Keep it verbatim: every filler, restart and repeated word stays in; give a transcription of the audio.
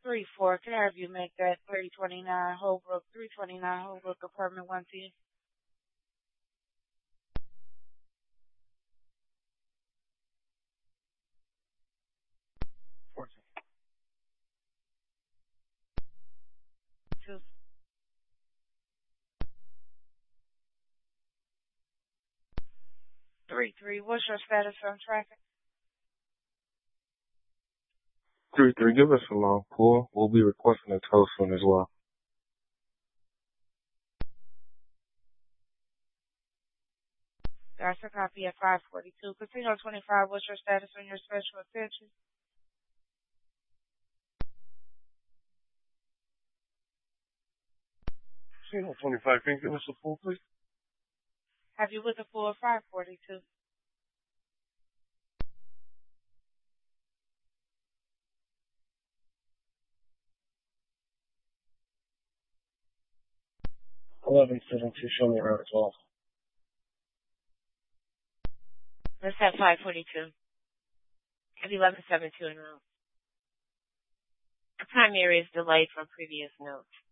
three four. Can I have you make that three twenty-nine Holbrook, three twenty-nine Holbrook, apartment one ten? fourteen. Two. Three three. What's your status on traffic? three three, give us a long pull. We'll be requesting a tow soon as well. That's a copy at five forty-two. Casino twenty-five, what's your status on your special attention? Casino twenty-five, can you give us a pull, please? Have you with a full five forty-two? eleven seventy-two, show me around twelve. Let's have five forty-two. Have eleven seventy-two in route. The primary is delayed from previous notes.